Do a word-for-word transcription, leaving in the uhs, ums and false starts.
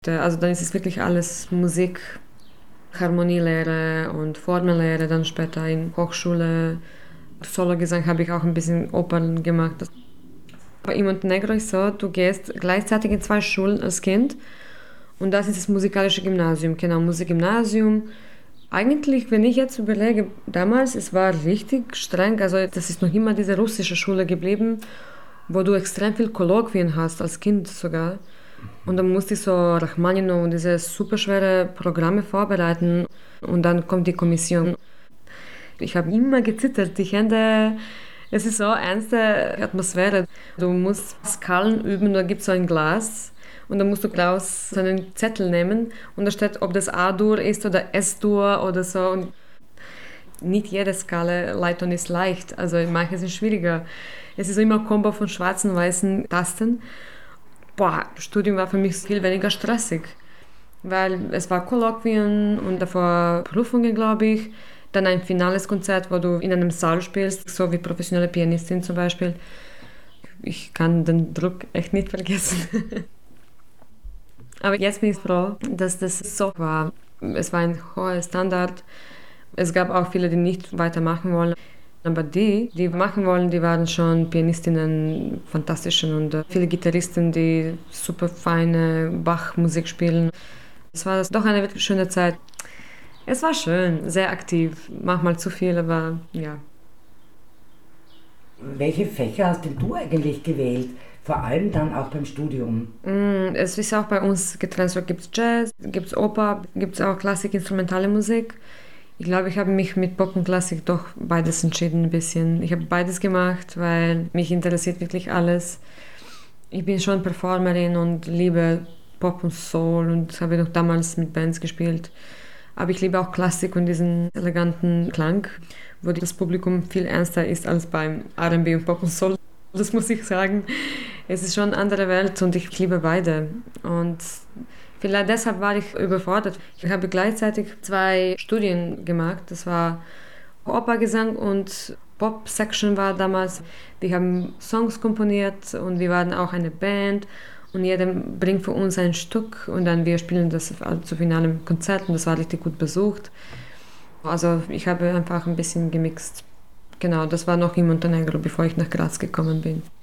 Also dann ist es wirklich alles Musik, Harmonielehre und Formellehre, dann später in Hochschule. Sologesang habe ich auch ein bisschen Opern gemacht. Bei in Montenegro ist so, du gehst gleichzeitig in zwei Schulen als Kind und das ist das musikalische Gymnasium, genau, Musikgymnasium. Eigentlich, wenn ich jetzt überlege, damals, es war richtig streng, also das ist noch immer diese russische Schule geblieben, wo du extrem viel Kolloquien hast, als Kind sogar. Und dann musste ich so Rachmaninow und diese superschwere Programme vorbereiten und dann kommt die Kommission. Ich habe immer gezittert, die Hände, es ist so eine ernste Atmosphäre. Du musst Skalen üben, da gibt es so ein Glas und dann musst du Klaus so einen Zettel nehmen und da steht, ob das A-Dur ist oder S-Dur oder so. Und nicht jede Skala Leiton ist leicht, also manche sind schwieriger. Es ist immer ein Kombo von schwarzen und weißen Tasten. Boah, das Studium war für mich viel weniger stressig, weil es war Kolloquien und davor Prüfungen, glaube ich. Dann ein finales Konzert, wo du in einem Saal spielst, so wie professionelle Pianistin zum Beispiel. Ich kann den Druck echt nicht vergessen. Aber jetzt bin ich froh, dass das so war. Es war ein hoher Standard. Es gab auch viele, die nicht weitermachen wollen. Aber die, die machen wollen, die waren schon Pianistinnen, fantastische und viele Gitarristen, die super feine Bach-Musik spielen. Es war doch eine wirklich schöne Zeit. Es war schön, sehr aktiv, manchmal zu viel, aber ja. Welche Fächer hast denn du eigentlich gewählt? Vor allem dann auch beim Studium? Mm, es ist auch bei uns getrennt, so gibt es Jazz, gibt es Oper, gibt es auch Klassik, instrumentale Musik. Ich glaube, ich habe mich mit Pop und Klassik doch beides entschieden ein bisschen. Ich habe beides gemacht, weil mich interessiert wirklich alles. Ich bin schon Performerin und liebe Pop und Soul und habe noch damals mit Bands gespielt. Aber ich liebe auch Klassik und diesen eleganten Klang, wo das Publikum viel ernster ist als beim R and B und Pop und Soul. Das muss ich sagen. Es ist schon eine andere Welt und ich liebe beide. Und vielleicht deshalb war ich überfordert. Ich habe gleichzeitig zwei Studien gemacht. Das war Operngesang und Pop-Section war damals. Wir haben Songs komponiert und wir waren auch eine Band. Und jeder bringt für uns ein Stück und dann wir spielen das zu finalem Konzert und das war richtig gut besucht. Also ich habe einfach ein bisschen gemixt. Genau, das war noch in Montenegro, bevor ich nach Graz gekommen bin.